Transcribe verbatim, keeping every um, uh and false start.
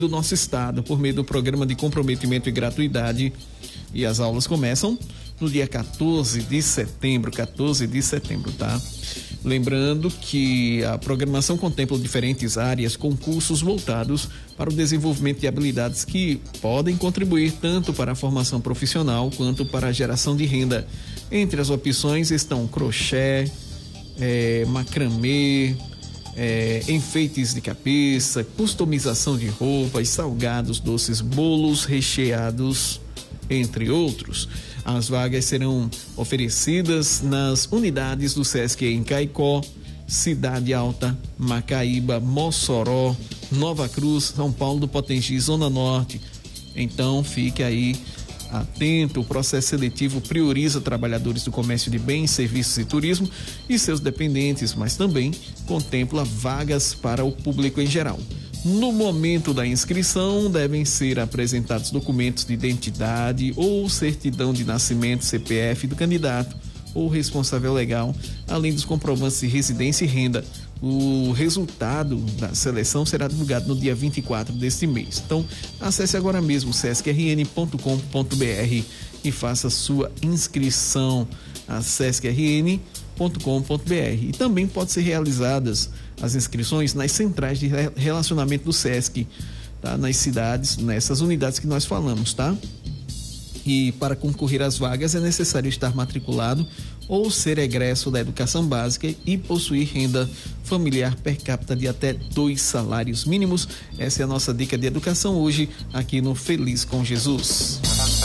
do nosso estado, por meio do programa de comprometimento e gratuidade. E as aulas começam no dia quatorze de setembro, quatorze de setembro, tá? Lembrando que a programação contempla diferentes áreas com cursos voltados para o desenvolvimento de habilidades que podem contribuir tanto para a formação profissional quanto para a geração de renda. Entre as opções estão crochê, é, macramê, é, enfeites de cabeça, customização de roupas, salgados, doces, bolos recheados, entre outros. As vagas serão oferecidas nas unidades do SESC em Caicó, Cidade Alta, Macaíba, Mossoró, Nova Cruz, São Paulo do Potengi, Zona Norte. Então fique aí atento, o processo seletivo prioriza trabalhadores do comércio de bens, serviços e turismo e seus dependentes, mas também contempla vagas para o público em geral. No momento da inscrição, devem ser apresentados documentos de identidade ou certidão de nascimento, C P F do candidato ou responsável legal, além dos comprovantes de residência e renda. O resultado da seleção será divulgado no dia vinte e quatro deste mês. Então, acesse agora mesmo sesc r n ponto com ponto b r e faça sua inscrição a sesc r n ponto com ponto b r. E também pode ser realizadas as inscrições nas centrais de relacionamento do SESC, tá? Nas cidades, nessas unidades que nós falamos, tá? E para concorrer às vagas é necessário estar matriculado ou ser egresso da educação básica e possuir renda familiar per capita de até dois salários mínimos. Essa é a nossa dica de educação hoje aqui no Feliz com Jesus.